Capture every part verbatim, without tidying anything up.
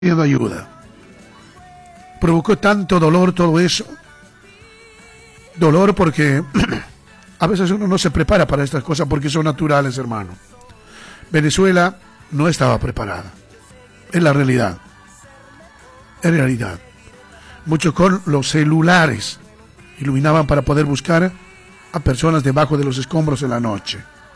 pidiendo ayuda. Provocó tanto dolor todo eso. Dolor porque a veces uno no se prepara para estas cosas porque son naturales, hermano. Venezuela no estaba preparada. Es la realidad. Es realidad. Muchos con los celulares iluminaban para poder buscar a personas debajo de los escombros en la noche.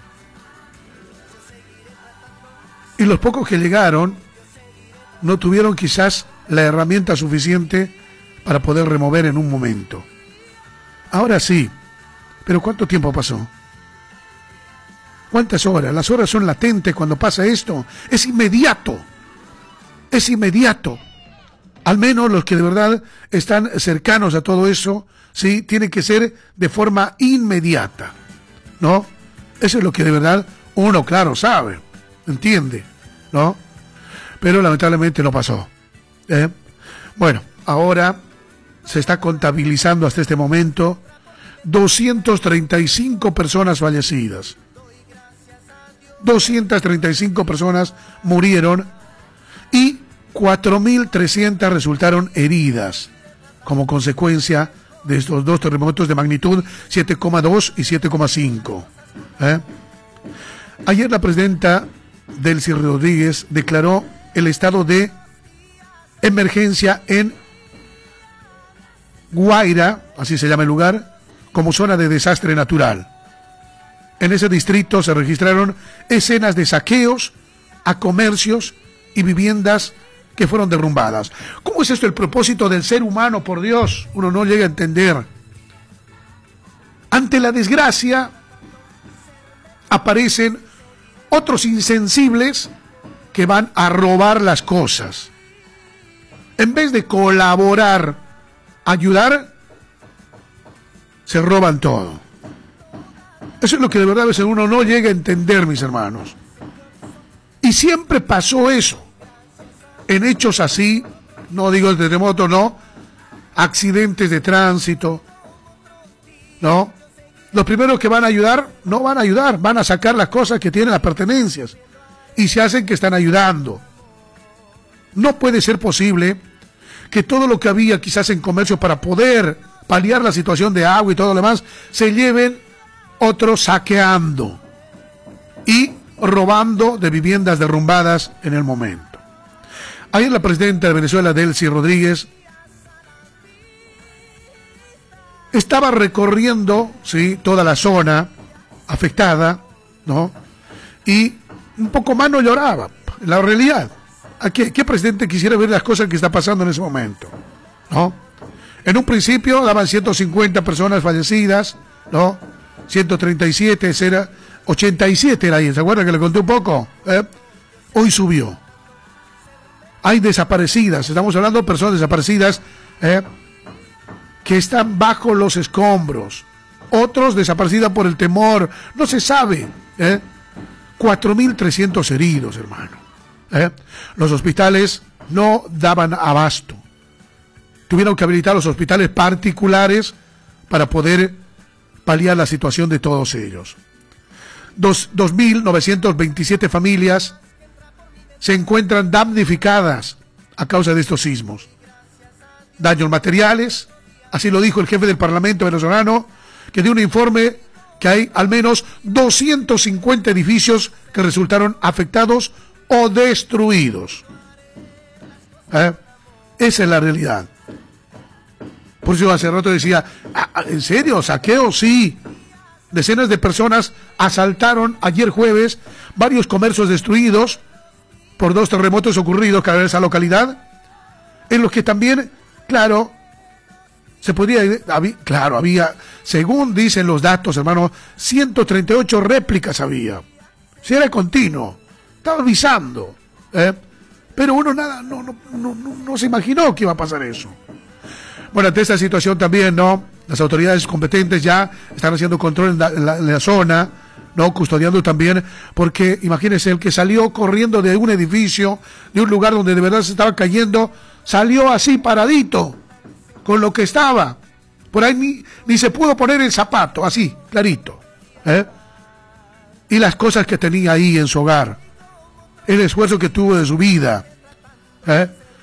Y los pocos que llegaron no tuvieron quizás la herramienta suficiente para poder remover en un momento. Ahora sí, pero ¿cuánto tiempo pasó? ¿Cuántas horas? Las horas son latentes cuando pasa esto. Es inmediato. Es inmediato. Al menos los que de verdad están cercanos a todo eso, sí, tiene que ser de forma inmediata, ¿no? Eso es lo que de verdad uno, claro, sabe, entiende, ¿no? Pero lamentablemente no pasó. ¿eh? Bueno, ahora se está contabilizando hasta este momento doscientas treinta y cinco personas fallecidas. doscientas treinta y cinco personas murieron y cuatro mil trescientas resultaron heridas como consecuencia de estos dos terremotos de magnitud siete coma dos y siete coma cinco. ¿eh? Ayer la presidenta Delcy Rodríguez declaró el estado de emergencia en Guaira, así se llama el lugar, como zona de desastre natural. En ese distrito se registraron escenas de saqueos a comercios y viviendas que fueron derrumbadas. ¿Cómo es esto el propósito del ser humano, por Dios? Uno no llega a entender. Ante la desgracia aparecen otros insensibles que van a robar las cosas. En vez de colaborar, ayudar, se roban todo. Eso es lo que de verdad a veces uno no llega a entender, mis hermanos. Y siempre pasó eso. En hechos así, no digo el terremoto, no, accidentes de tránsito, ¿no? Los primeros que van a ayudar, no van a ayudar, van a sacar las cosas que tienen las pertenencias y se hacen que están ayudando. No puede ser posible que todo lo que había quizás en comercio para poder paliar la situación de agua y todo lo demás, se lleven otros saqueando y robando de viviendas derrumbadas en el momento. Ayer la presidenta de Venezuela, Delcy Rodríguez, estaba recorriendo, sí, toda la zona afectada, ¿no? Y un poco más no lloraba. La realidad, ¿a qué, qué presidente quisiera ver las cosas que está pasando en ese momento? ¿No? En un principio daban ciento cincuenta personas fallecidas, ¿no? ciento treinta y siete, era ochenta y siete era ahí, ¿se acuerdan que le conté un poco? ¿Eh? Hoy subió. Hay desaparecidas, estamos hablando de personas desaparecidas ¿eh? que están bajo los escombros, otros desaparecidas por el temor, no se sabe, ¿eh? cuatro mil trescientos heridos, hermano. ¿eh? Los hospitales no daban abasto, tuvieron que habilitar los hospitales particulares para poder paliar la situación de todos ellos. Dos mil novecientas veintisiete familias se encuentran damnificadas a causa de estos sismos. Daños materiales, así lo dijo el jefe del Parlamento venezolano, que dio un informe que hay al menos doscientos cincuenta edificios que resultaron afectados o destruidos. ¿Eh? Esa es la realidad. Por eso hace rato decía, ¿en serio? ¿Saqueo? Sí. Decenas de personas asaltaron ayer jueves varios comercios destruidos por dos terremotos ocurridos cada vez en esa localidad, en los que también, claro, se podría, había, claro, había, según dicen los datos, hermano, ciento treinta y ocho réplicas había. Si era continuo, estaba avisando, ¿eh? Pero uno nada, no, no, no, no, no se imaginó que iba a pasar eso. Bueno, ante esta situación también, ¿no? Las autoridades competentes ya están haciendo control en la, en la, en la zona, ¿no? Custodiando también, porque imagínense, el que salió corriendo de un edificio, de un lugar donde de verdad se estaba cayendo, salió así paradito, con lo que estaba. Por ahí ni, ni se pudo poner el zapato, así, clarito. ¿eh? Y las cosas que tenía ahí en su hogar, el esfuerzo que tuvo de su vida, ¿eh?